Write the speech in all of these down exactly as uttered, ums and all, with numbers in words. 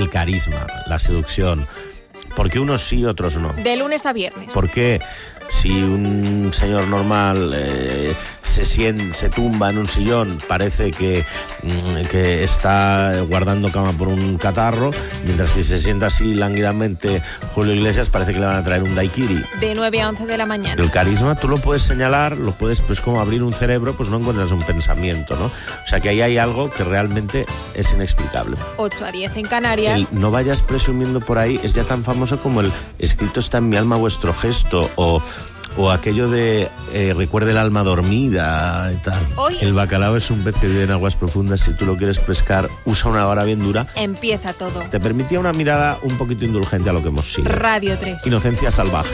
el carisma, la seducción. ¿Por qué unos sí y otros no? De lunes a viernes. ¿Por qué si un señor normal eh, se, siente, se tumba en un sillón, parece que, que está guardando cama por un catarro, mientras que si se sienta así lánguidamente Julio Iglesias, parece que le van a traer un daiquiri? De nueve a once de la mañana. El carisma tú lo puedes señalar, lo puedes, pues como abrir un cerebro, pues no encuentras un pensamiento, ¿no? O sea que ahí hay algo que realmente es inexplicable. ocho a diez en Canarias. El no vayas presumiendo por ahí es ya tan famoso como el escrito está en mi alma vuestro gesto, o... O aquello de eh, recuerde el alma dormida y tal. Hoy, el bacalao es un pez que vive en aguas profundas. Si tú lo quieres pescar, usa una vara bien dura. Empieza todo. Te permitía una mirada un poquito indulgente a lo que hemos sido. Radio tres. Inocencia salvaje.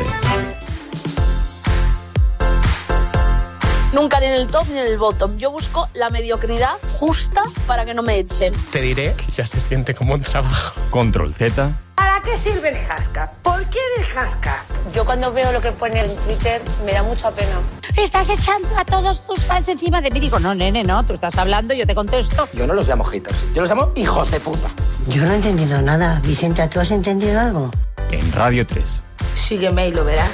Nunca ni en el top ni en el bottom. Yo busco la mediocridad justa para que no me echen. Te diré que ya se siente como un trabajo. Control Z. ¿Para qué sirve el hashtag? ¿Por qué el hashtag? Yo cuando veo lo que pone en Twitter me da mucha pena. Estás echando a todos tus fans encima de mí. Digo, no, nene, no, tú estás hablando, yo te contesto. Yo no los llamo haters, yo los llamo hijos de puta. Yo no he entendido nada. Vicenta, ¿tú has entendido algo? En Radio tres. Sígueme y lo verás.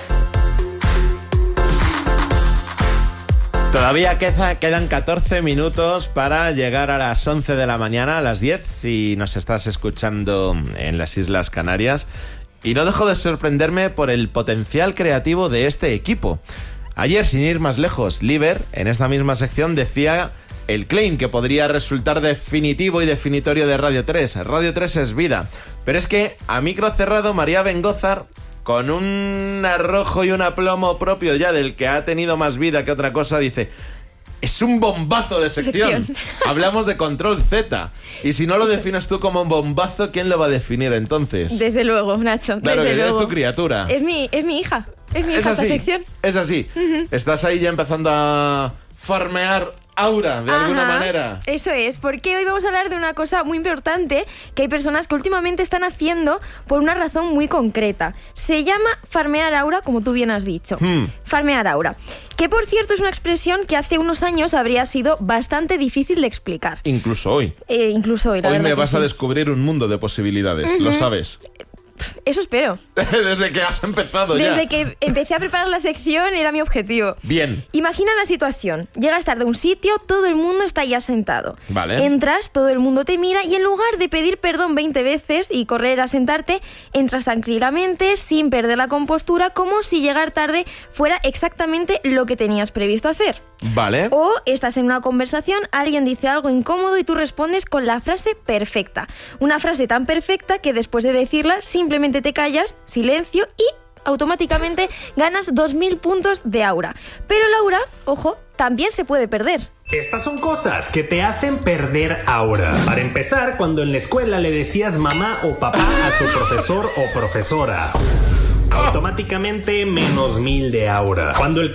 Todavía quedan catorce minutos para llegar a las once de la mañana, a las diez, si nos estás escuchando en las Islas Canarias. Y no dejo de sorprenderme por el potencial creativo de este equipo. Ayer, sin ir más lejos, Liber, en esta misma sección, decía el claim que podría resultar definitivo y definitorio de Radio tres. Radio tres es vida. Pero es que, a micro cerrado, María Bengózar, con un arrojo y un aplomo propio ya del que ha tenido más vida que otra cosa, dice: es un bombazo de sección. Hablamos de Control Z. Y si no lo defines tú como un bombazo, ¿quién lo va a definir entonces? Desde luego, Nacho. Claro, desde que luego. Es tu criatura. Es mi, es mi hija. Es mi es hija así, esta sección. Es así. Uh-huh. Estás ahí ya empezando a farmear aura, de Ajá, alguna manera. Eso es, porque hoy vamos a hablar de una cosa muy importante que hay personas que últimamente están haciendo por una razón muy concreta. Se llama farmear aura, como tú bien has dicho. Hmm. Farmear aura. Que, por cierto, es una expresión que hace unos años habría sido bastante difícil de explicar. Incluso hoy. Eh, incluso hoy, la Hoy verdad me vas sí. a descubrir un mundo de posibilidades, uh-huh. Lo sabes. Eso espero. Desde que has empezado Desde ya. Desde que empecé a preparar la sección era mi objetivo. Bien. Imagina la situación. Llegas tarde a un sitio, todo el mundo está ya sentado. Vale. Entras, todo el mundo te mira y en lugar de pedir perdón veinte veces y correr a sentarte, entras tranquilamente, sin perder la compostura, como si llegar tarde fuera exactamente lo que tenías previsto hacer. Vale. O estás en una conversación, alguien dice algo incómodo y tú respondes con la frase perfecta. Una frase tan perfecta que después de decirla simplemente te callas, silencio y automáticamente ganas dos mil puntos de aura. Pero la aura, ojo, también se puede perder. Estas son cosas que te hacen perder aura. Para empezar, cuando en la escuela le decías mamá o papá a tu profesor o profesora, automáticamente menos mil de aura. Cuando el